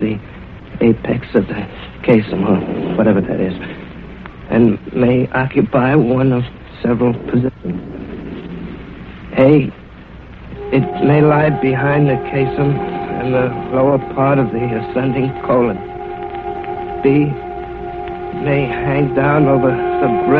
the apex of the caisson, or whatever that is, and may occupy one of several positions. A, it may lie behind the caisson and the lower part of the ascending colon. B, may hang down over the brim